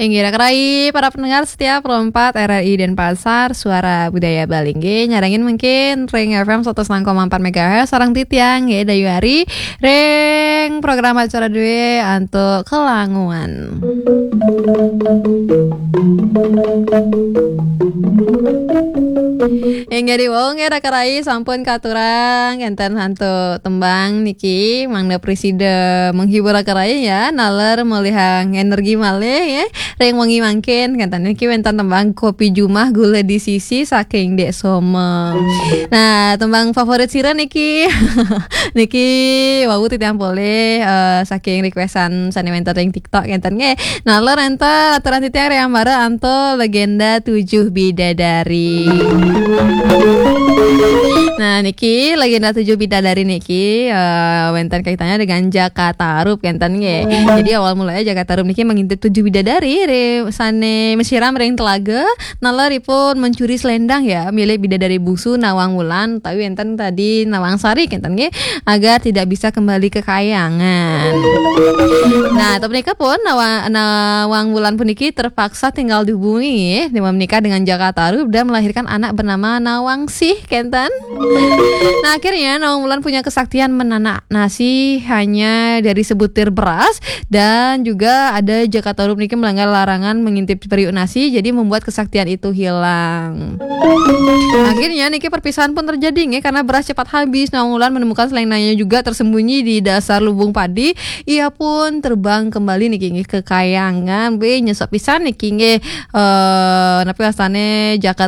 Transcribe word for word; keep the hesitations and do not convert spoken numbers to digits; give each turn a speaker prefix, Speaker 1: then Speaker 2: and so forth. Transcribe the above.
Speaker 1: Inggira kerai para pendengar setia Pro empat R R I Denpasar, Suara Budaya Balingge, nyarangin mungkin Ring F M seratus enam koma empat megahertz sarang titiang ya dayu hari Ring program acara due untuk kelanguan. Yang jadi wong ya kerai sampun katurang enten hantu tembang niki mangda presida menghibur kerai ya nalar melihat energi malih ya ring wangi mangkin kantan niki wenten tembang kopi jumah gula di sisi saking dek somem. Nah tembang favorit sira niki niki wau titiang boleh uh, saking requestan saniwenter ring TikTok kantan nge nalar enta aturan titiang reang bara anto legenda tujuh bidadari. Nah niki legenda tujuh bidadari niki uh, wenten kaitannya dengan Jakatarup kantan nge. Jadi awal mulanya Jakatarup niki mengintip tujuh bidadari re sane mensiram ring telaga nalaripun mencuri selendang ya milik bidadari bungsu Nawang Wulan tapi enten tadi Nawang Sari kantan nge agar tidak bisa kembali ke kayangan. Nah tapi nikah pun Nawang, Nawang Wulan pun niki terpaksa tinggal di bumi dengan menikah dengan Jakatarup dan melahirkan anak bernama Nawangsih kantan. Nah akhirnya Nawang Wulan punya kesaktian menanak nasi hanya dari sebutir beras dan juga ada Jakatarup niki melanggar larangan mengintip periuk nasi jadi membuat kesaktian itu hilang. Akhirnya niki perpisahan pun terjadi nih karena beras cepat habis. Nawang Wulan menemukan selendangnya juga tersembunyi di dasar lubung padi. Ia pun terbang kembali niki ke kayangan. Be nyesek pisan niki nggih eh napi asane Jakatarup